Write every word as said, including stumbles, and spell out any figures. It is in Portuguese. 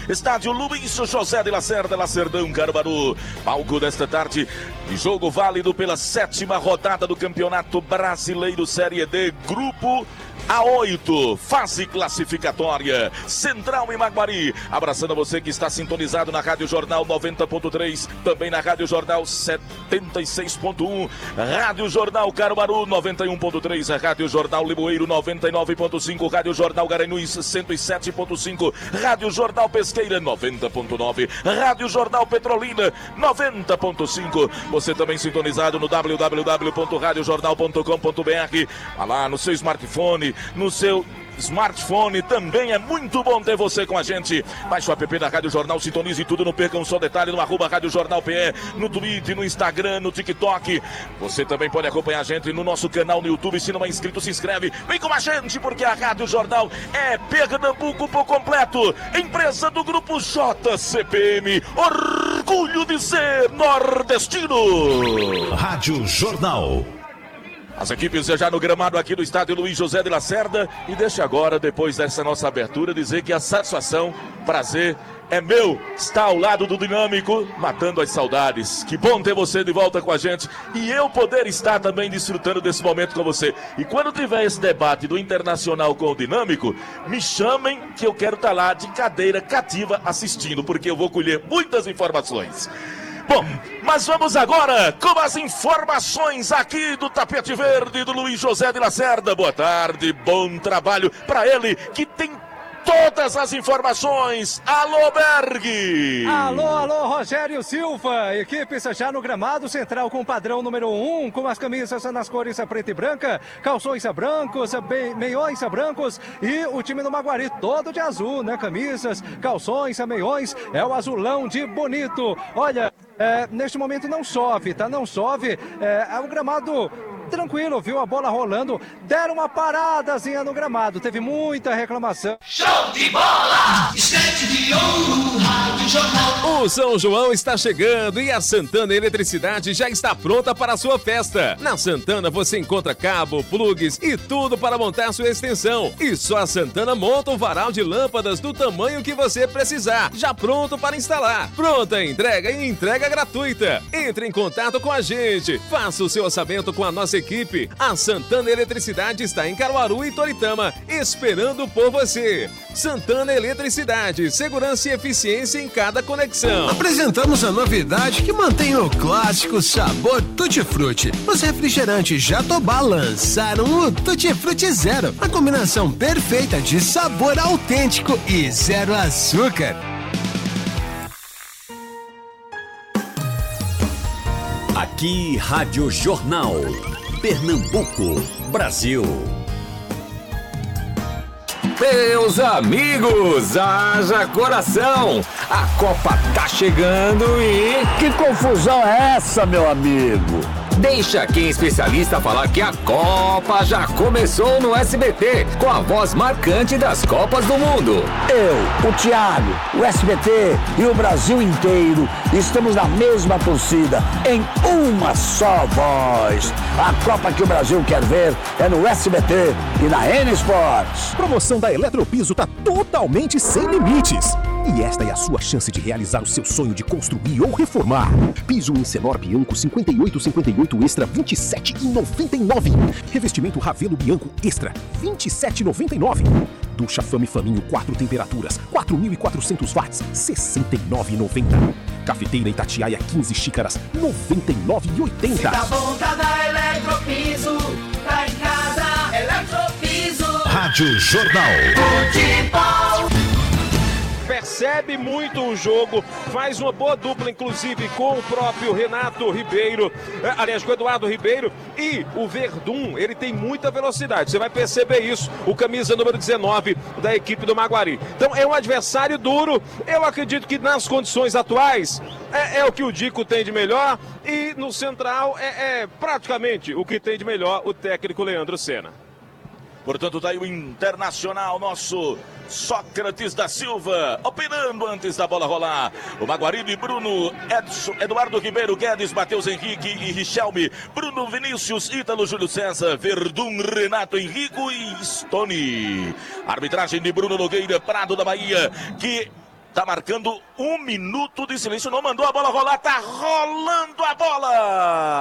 Estádio Luiz José de Lacerda, Lacerdão, Caruaru. Palco desta tarde, jogo válido pela sétima rodada do Campeonato Brasileiro Série D, Grupo A oito, fase classificatória, Central e Maguari, abraçando você que está sintonizado na Rádio Jornal noventa ponto três, também na Rádio Jornal setenta e seis ponto um, Rádio Jornal Caruaru noventa e um ponto três, Rádio Jornal Limoeiro noventa e nove ponto cinco, Rádio Jornal Garanhuns cento e sete ponto cinco, Rádio Jornal Pesqueira noventa ponto nove, Rádio Jornal Petrolina noventa ponto cinco, você também sintonizado no w w w ponto rádio jornal ponto com ponto b r, vá lá no seu smartphone, no seu smartphone, também é muito bom ter você com a gente. Baixe o app da Rádio Jornal, sintonize tudo, não perca um só detalhe, no arroba Rádio Jornal P E, no Twitter, no Instagram, no TikTok. Você também pode acompanhar a gente no nosso canal no YouTube, se não é inscrito, se inscreve, vem com a gente, porque a Rádio Jornal é Pernambuco por completo, empresa do Grupo J C P M, orgulho de ser nordestino. Rádio Jornal. As equipes já no gramado aqui do estádio Luiz José de Lacerda. E deixa agora, depois dessa nossa abertura, dizer que a satisfação, prazer é meu estar ao lado do Dinâmico, matando as saudades. Que bom ter você de volta com a gente e eu poder estar também desfrutando desse momento com você. E quando tiver esse debate do Internacional com o Dinâmico, me chamem que eu quero estar lá de cadeira cativa assistindo, porque eu vou colher muitas informações. Bom, mas vamos agora com as informações aqui do Tapete Verde do Luiz José de Lacerda. Boa tarde, bom trabalho para ele que tem todas as informações. Alô, Berg! Alô, alô, Rogério Silva. Equipe já no gramado central com padrão número um, com as camisas nas cores preta e branca, calções brancos, meiões brancos e o time do Maguari todo de azul, né? Camisas, calções, meiões, é o azulão de bonito. Olha, é, neste momento não chove, tá? Não chove, é, é um gramado tranquilo, viu? A bola rolando, deram uma paradazinha no gramado, teve muita reclamação. Show de bola! Estante de ouro, Rádio Jornal. O São João está chegando e a Santana Eletricidade já está pronta para a sua festa. Na Santana você encontra cabo, plugs e tudo para montar sua extensão. E só a Santana monta um varal de lâmpadas do tamanho que você precisar, já pronto para instalar. Pronta entrega e entrega gratuita. Entre em contato com a gente, faça o seu orçamento com a nossa equipe. A Santana Eletricidade está em Caruaru e Toritama, esperando por você. Santana Eletricidade, segurança e eficiência em cada conexão. Apresentamos a novidade que mantém o clássico sabor Tutti Frutti. Os refrigerantes Jatobá lançaram o Tutti Frutti Zero, a combinação perfeita de sabor autêntico e zero açúcar. Aqui, Rádio Jornal. Pernambuco, Brasil. Meus amigos, haja coração! A Copa tá chegando e... Que confusão é essa, meu amigo? Deixa quem é especialista falar que a Copa já começou no S B T, com a voz marcante das Copas do Mundo. Eu, o Thiago, o S B T e o Brasil inteiro estamos na mesma torcida, em uma só voz. A Copa que o Brasil quer ver é no S B T e na N Sports. Promoção da Eletropiso tá totalmente sem limites. E esta é a sua chance de realizar o seu sonho de construir ou reformar. Piso Incenor Bianco cinquenta e oito cinquenta e oito Extra vinte e sete reais e noventa e nove centavos. Revestimento Ravelo Bianco Extra vinte e sete reais e noventa e nove centavos. Ducha Fame Faminho quatro temperaturas quatro mil e quatrocentos watts sessenta e nove reais e noventa centavos. Cafeteira Itatiaia quinze xícaras noventa e nove reais e oitenta centavos. Se tá bom, tá na Eletropiso, tá em casa, Eletropiso. Rádio Jornal. Futebol. Percebe muito o jogo, faz uma boa dupla, inclusive, com o próprio Renato Ribeiro, é, aliás, com o Eduardo Ribeiro e o Verdun, ele tem muita velocidade, você vai perceber isso, o camisa número dezenove da equipe do Maguari. Então é um adversário duro, eu acredito que nas condições atuais é, é o que o Dico tem de melhor e no central é, é praticamente o que tem de melhor o técnico Leandro Senna. Portanto, tá aí o Internacional, nosso Sócrates da Silva, operando antes da bola rolar. O Maguari de Bruno, Edson, Eduardo Ribeiro, Guedes, Matheus Henrique e Richelme, Bruno Vinícius, Ítalo Júlio César, Verdun, Renato Henrico e Stone. Arbitragem de Bruno Nogueira, Prado da Bahia, que Tá marcando um minuto de silêncio, não mandou a bola rolar, tá rolando a bola!